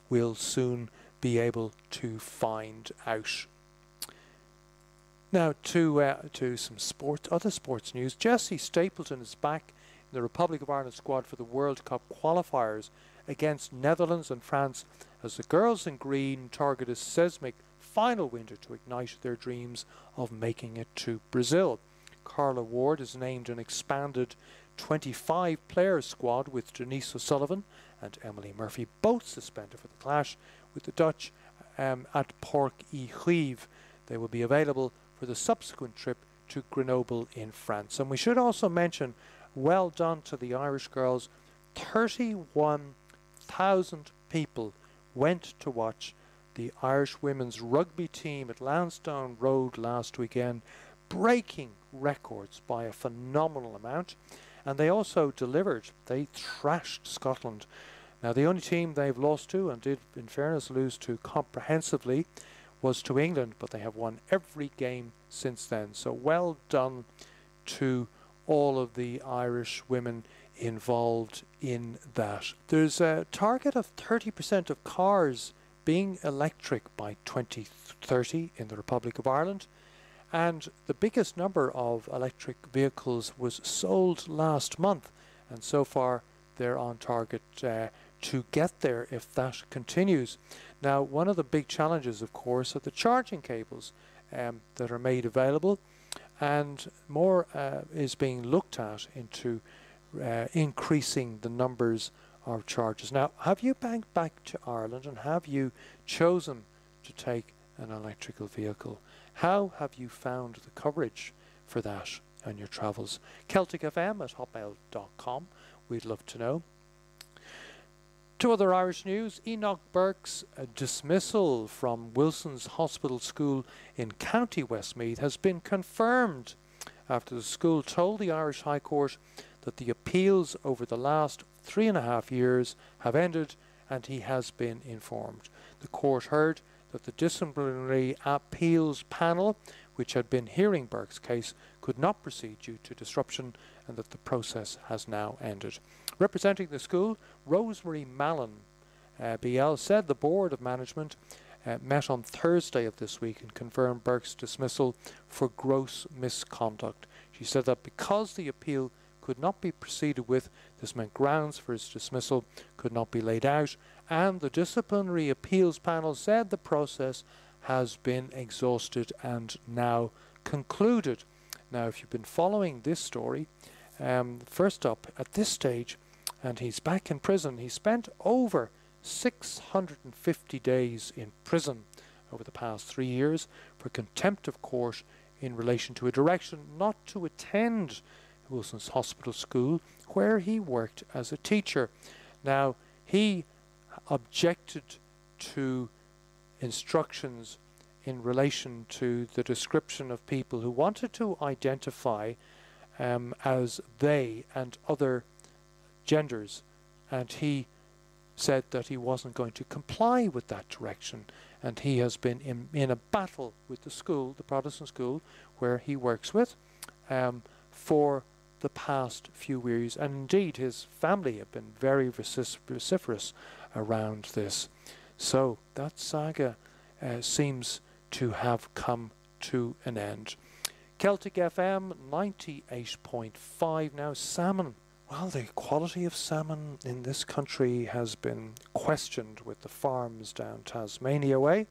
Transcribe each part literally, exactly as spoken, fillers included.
we'll soon be able to find out. Now to uh, to some sport, other sports news. Jessie Stapleton is back in the Republic of Ireland squad for the World Cup qualifiers against Netherlands and France as the girls in green target a seismic final winter to ignite their dreams of making it to Brazil. Carla Ward is named an expanded twenty-five player squad with Denise O'Sullivan and Emily Murphy both suspended for the clash with the Dutch um, at Porc y Chuive. They will be available for the subsequent trip to Grenoble in France. And we should also mention, well done to the Irish girls. thirty-one thousand people went to watch the Irish women's rugby team at Lansdowne Road last weekend, breaking records by a phenomenal amount. And they also delivered. They thrashed Scotland. Now, the only team they've lost to, and did, in fairness, lose to comprehensively, was to England, but they have won every game since then. So well done to all of the Irish women involved in that. There's a target of thirty percent of cars being electric by twenty thirty in the Republic of Ireland, and the biggest number of electric vehicles was sold last month, and so far they're on target uh, to get there if that continues. Now, one of the big challenges, of course, are the charging cables um, that are made available, and more uh, is being looked at into uh, increasing the numbers of charges. Now, have you banked back to Ireland and have you chosen to take an electrical vehicle? How have you found the coverage for that on your travels? Celtic F M at hotmail dot com. We'd love to know. Two other Irish news. Enoch Burke's uh, dismissal from Wilson's Hospital School in County Westmeath has been confirmed after the school told the Irish High Court that the appeals over the last three and a half years have ended, and he has been informed. The court heard that the disciplinary appeals panel, which had been hearing Burke's case, could not proceed due to disruption, and that the process has now ended. Representing the school, Rosemary Mallon, uh, B L, said the Board of Management uh, met on Thursday of this week and confirmed Burke's dismissal for gross misconduct. She said that because the appeal could not be proceeded with, this meant grounds for his dismissal could not be laid out, and the disciplinary appeals panel said the process has been exhausted and now concluded. Now, if you've been following this story, um, first up, at this stage, and he's back in prison, he spent over six hundred fifty days in prison over the past three years for contempt of court in relation to a direction not to attend Wilson's Hospital School, where he worked as a teacher. Now, he objected to instructions in relation to the description of people who wanted to identify um, as they and other genders, and he said that he wasn't going to comply with that direction, and he has been in, in a battle with the school, the Protestant school, where he works with, um, for the past few years, and indeed his family have been very vociferous around this. So that saga uh, seems to have come to an end. Celtic F M ninety-eight point five now. Salmon. Well, the quality of salmon in this country has been questioned with the farms down Tasmania way.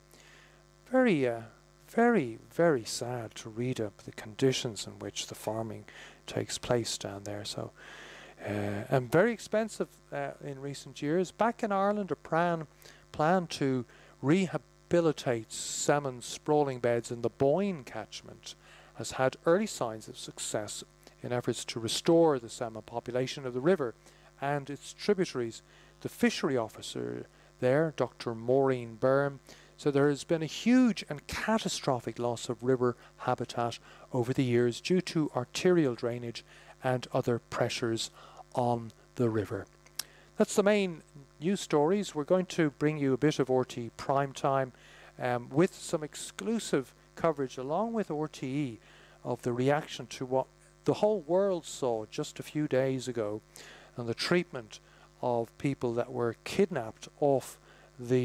Very, uh, very, very sad to read up the conditions in which the farming takes place down there. So, uh, and very expensive uh, in recent years. Back in Ireland, a plan, plan to rehabilitate salmon sprawling beds in the Boyne catchment has had early signs of success in efforts to restore the salmon population of the river and its tributaries. The fishery officer there, Doctor Maureen Byrne, said there has been a huge and catastrophic loss of river habitat over the years due to arterial drainage and other pressures on the river. That's the main news stories. We're going to bring you a bit of R T E Prime Time um, with some exclusive coverage along with R T E of the reaction to what the whole world saw just a few days ago and the treatment of people that were kidnapped off the